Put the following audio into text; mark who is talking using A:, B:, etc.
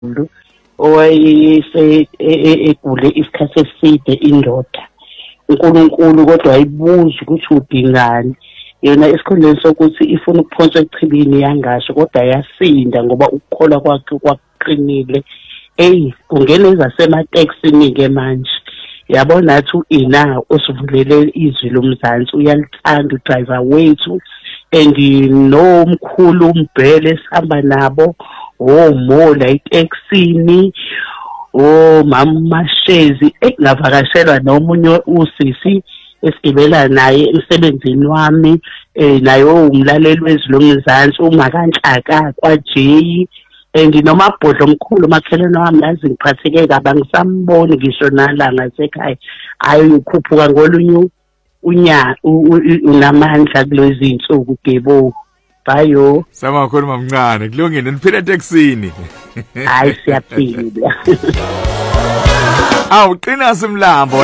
A: owayese egule isikhathi eside indoda. uNkulunkulu kodwa ayibuzi ukuthi udingani. Yona esikhundleni sokuthi ifuna ukuphonswa echibini yangasho kodwa yasinda ngoba ukukholwa kwakhe kwakuqinile. Kungena ezasemateksini-ke manje. Yabona nathi u-Ina osivulele izwi lomzansi uyalithanda udriver wethu and nomkhulu umbhele sihamba nabo omola iteksini Mashezi ngavakashelwa nomunye usisi esigibela naye emsebenzini wami naye umlaleli wezwi lomzansi uMakanhlaka kwaJay and nomabhodlo omkhulu makhelwane wami lazi ngiphatheke kabi angisamboni ngisho nalanga sekhaya ayikhuphuka ngolunye unamandla kulezi insuku Gebo. Bayo
B: sama khona mamncane kulungile niphila eteksini
A: hayi siyaphila
B: awuqina simlambo